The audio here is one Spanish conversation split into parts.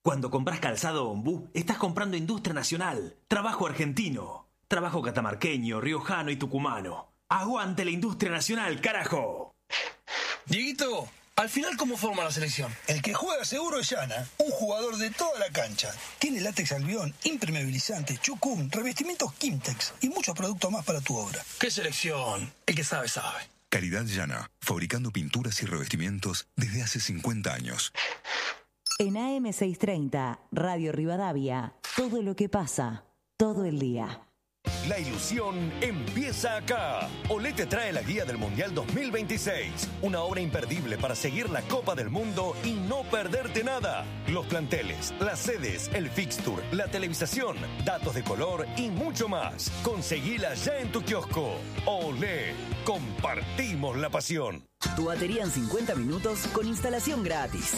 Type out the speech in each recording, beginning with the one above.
Cuando compras calzado Ombú, estás comprando industria nacional, trabajo argentino, trabajo catamarqueño, riojano y tucumano. ¡Aguante la industria nacional, carajo! Dieguito, al final, ¿cómo forma la selección? El que juega seguro es Yana, un jugador de toda la cancha. Tiene látex albión, impermeabilizante, chucum, revestimientos Kimtex y muchos productos más para tu obra. ¿Qué selección? El que sabe, sabe. Calidad Yana, fabricando pinturas y revestimientos desde hace 50 años. En AM630, Radio Rivadavia, todo lo que pasa, todo el día. La ilusión empieza acá. Olé te trae la guía del Mundial 2026. Una obra imperdible para seguir la Copa del Mundo y no perderte nada. Los planteles, las sedes, el fixture, la televisación, datos de color y mucho más. Conseguila ya en tu kiosco. Olé, compartimos la pasión. Tu batería en 50 minutos con instalación gratis.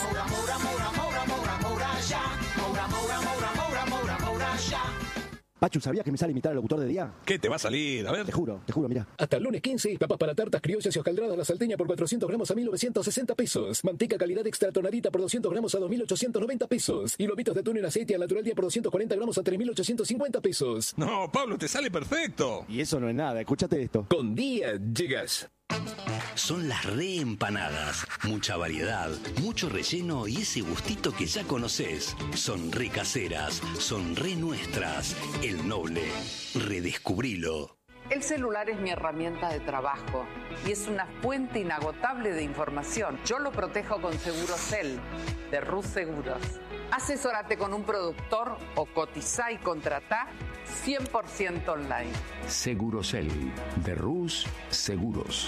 Pachu, ¿sabías que me sale imitar al locutor de día? ¿Qué te va a salir? A ver. Te juro, mira. Hasta el lunes 15, papas para tartas criollas y hojaldradas la salteña por 400 gramos a 1.960 pesos. Manteca calidad extra tonadita por 200 gramos a 2.890 pesos. Y lobitos de atún en aceite al natural día por 240 gramos a 3.850 pesos. No, Pablo, te sale perfecto. Y eso no es nada, escúchate esto. Con día llegas. Son las reempanadas. Mucha variedad, mucho relleno y ese gustito que ya conoces. Son re caseras, son re nuestras. El Noble. Redescubrilo. El celular es mi herramienta de trabajo y es una fuente inagotable de información. Yo lo protejo con Segurosel, de Rus Seguros. Asesórate con un productor o cotizá y contratá 100% online. Segurosel, de Rus Seguros.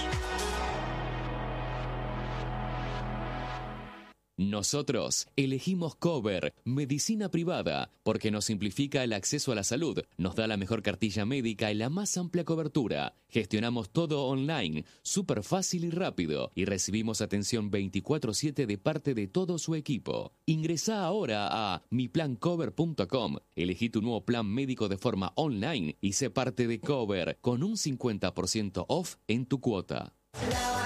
Nosotros elegimos Cover, medicina privada, porque nos simplifica el acceso a la salud, nos da la mejor cartilla médica y la más amplia cobertura. Gestionamos todo online, súper fácil y rápido, y recibimos atención 24/7 de parte de todo su equipo. Ingresá ahora a miplancover.com, elegí tu nuevo plan médico de forma online y sé parte de Cover con un 50% off en tu cuota.